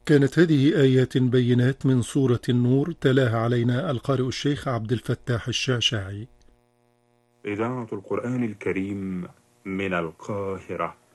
كانت هذه آيات بينات من سورة النور، تلاها علينا القارئ الشيخ عبد الفتاح الشعشاعي. إذاعة القرآن الكريم من القاهرة.